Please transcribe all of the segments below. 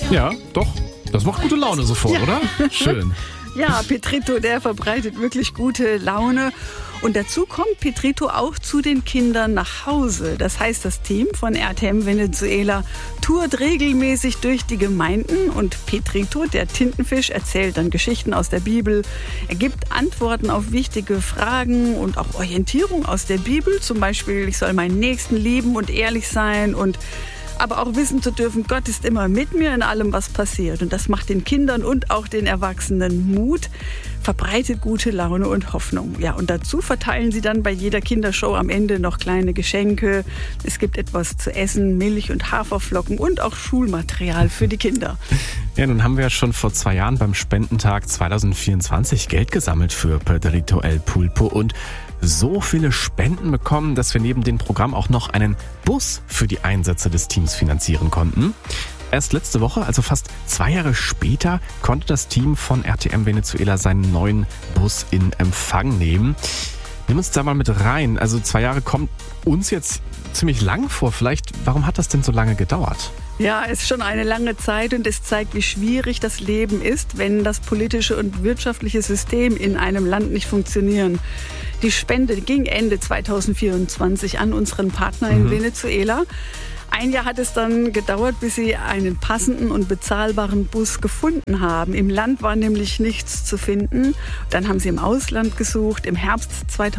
Ja, doch. Das macht gute Laune sofort, oder? Schön. Ja, Petrito, der verbreitet wirklich gute Laune. Und dazu kommt Petrito auch zu den Kindern nach Hause. Das heißt, das Team von RTM Venezuela tourt regelmäßig durch die Gemeinden und Petrito, der Tintenfisch, erzählt dann Geschichten aus der Bibel. Er gibt Antworten auf wichtige Fragen und auch Orientierung aus der Bibel. Zum Beispiel, ich soll meinen Nächsten lieben und ehrlich sein und aber auch wissen zu dürfen, Gott ist immer mit mir in allem, was passiert. Und das macht den Kindern und auch den Erwachsenen Mut, verbreitet gute Laune und Hoffnung. Ja, und dazu verteilen sie dann bei jeder Kindershow am Ende noch kleine Geschenke. Es gibt etwas zu essen, Milch und Haferflocken und auch Schulmaterial für die Kinder. Ja, nun haben wir ja schon vor 2 Jahren beim Spendentag 2024 Geld gesammelt für Pedrito El Pulpo und so viele Spenden bekommen, dass wir neben dem Programm auch noch einen Bus für die Einsätze des Teams finanzieren konnten. Erst letzte Woche, also fast 2 Jahre später, konnte das Team von RTM Venezuela seinen neuen Bus in Empfang nehmen. Nimm uns da mal mit rein. Also 2 Jahre kommt uns jetzt ziemlich lang vor. Vielleicht, warum hat das denn so lange gedauert? Ja, es ist schon eine lange Zeit und es zeigt, wie schwierig das Leben ist, wenn das politische und wirtschaftliche System in einem Land nicht funktionieren. Die Spende ging Ende 2024 an unseren Partner in Venezuela. 1 Jahr hat es dann gedauert, bis sie einen passenden und bezahlbaren Bus gefunden haben. Im Land war nämlich nichts zu finden. Dann haben sie im Ausland gesucht. Im Herbst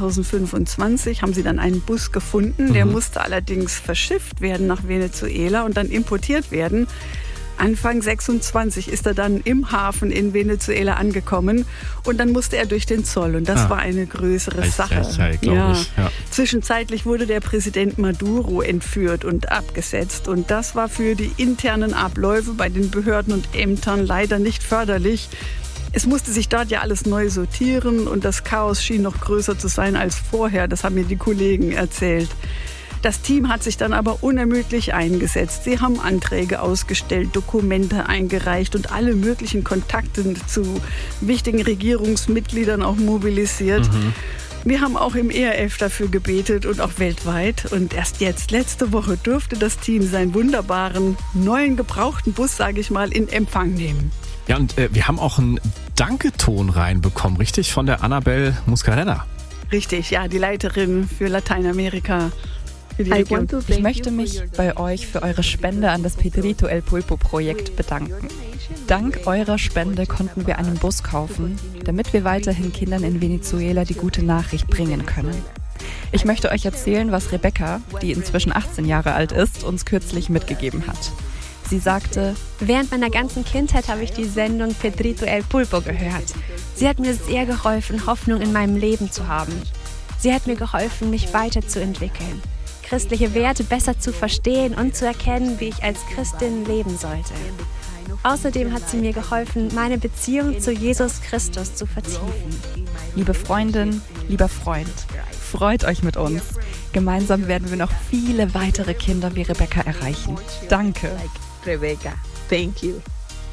2025 haben sie dann einen Bus gefunden. Der musste allerdings verschifft werden nach Venezuela und dann importiert werden. Anfang 26 ist er dann im Hafen in Venezuela angekommen und dann musste er durch den Zoll und das war eine größere Sache. Glaube ich. Ja. Zwischenzeitlich wurde der Präsident Maduro entführt und abgesetzt und das war für die internen Abläufe bei den Behörden und Ämtern leider nicht förderlich. Es musste sich dort ja alles neu sortieren und das Chaos schien noch größer zu sein als vorher, das haben mir die Kollegen erzählt. Das Team hat sich dann aber unermüdlich eingesetzt. Sie haben Anträge ausgestellt, Dokumente eingereicht und alle möglichen Kontakte zu wichtigen Regierungsmitgliedern auch mobilisiert. Wir haben auch im ERF dafür gebetet und auch weltweit. Und erst jetzt, letzte Woche, durfte das Team seinen wunderbaren, neuen, gebrauchten Bus, sage ich mal, in Empfang nehmen. Ja, und wir haben auch einen Danketon reinbekommen, richtig? Von der Annabel Muscarella. Richtig, ja, die Leiterin für Lateinamerika. Ich möchte mich bei euch für eure Spende an das Pedrito El Pulpo Projekt bedanken. Dank eurer Spende konnten wir einen Bus kaufen, damit wir weiterhin Kindern in Venezuela die gute Nachricht bringen können. Ich möchte euch erzählen, was Rebecca, die inzwischen 18 Jahre alt ist, uns kürzlich mitgegeben hat. Sie sagte: Während meiner ganzen Kindheit habe ich die Sendung Pedrito El Pulpo gehört. Sie hat mir sehr geholfen, Hoffnung in meinem Leben zu haben. Sie hat mir geholfen, mich weiterzuentwickeln, christliche Werte besser zu verstehen und zu erkennen, wie ich als Christin leben sollte. Außerdem hat sie mir geholfen, meine Beziehung zu Jesus Christus zu vertiefen. Liebe Freundin, lieber Freund, freut euch mit uns. Gemeinsam werden wir noch viele weitere Kinder wie Rebecca erreichen. Danke. Rebecca, thank you.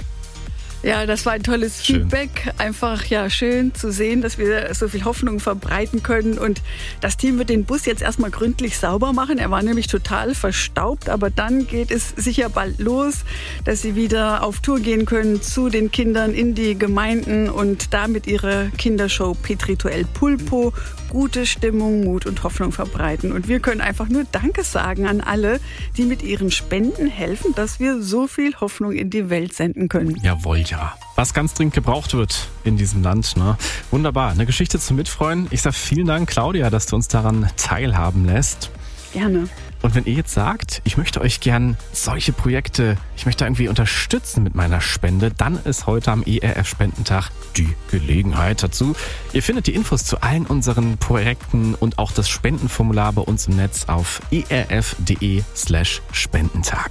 Ja, das war ein tolles Feedback. Einfach schön zu sehen, dass wir so viel Hoffnung verbreiten können. Und das Team wird den Bus jetzt erstmal gründlich sauber machen. Er war nämlich total verstaubt. Aber dann geht es sicher bald los, dass sie wieder auf Tour gehen können zu den Kindern in die Gemeinden und damit ihre Kindershow Pedrito El Pulpo gute Stimmung, Mut und Hoffnung verbreiten. Und wir können einfach nur Danke sagen an alle, die mit ihren Spenden helfen, dass wir so viel Hoffnung in die Welt senden können. Jawohl, ja. Was ganz dringend gebraucht wird in diesem Land. Ne? Wunderbar. Eine Geschichte zum Mitfreuen. Ich sage vielen Dank, Claudia, dass du uns daran teilhaben lässt. Gerne. Und wenn ihr jetzt sagt, ich möchte euch gern solche Projekte, ich möchte irgendwie unterstützen mit meiner Spende, dann ist heute am ERF-Spendentag die Gelegenheit dazu. Ihr findet die Infos zu allen unseren Projekten und auch das Spendenformular bei uns im Netz auf erf.de/Spendentag.